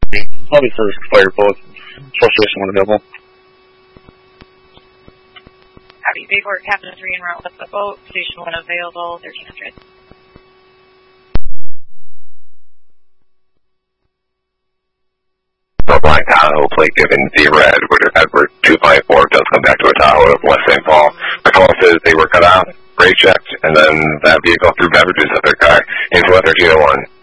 I'll be first fire both. Frustration one available. Howdy, Bayport, Captain 3 en route with the boat. Station 1 available, 1300. Black Tahoe, plate given Z-Red, Edward 254, does come back to a Tahoe of West St. Paul. The call says they were cut out, brake checked, and then that vehicle threw beverages at their car into Weather 201.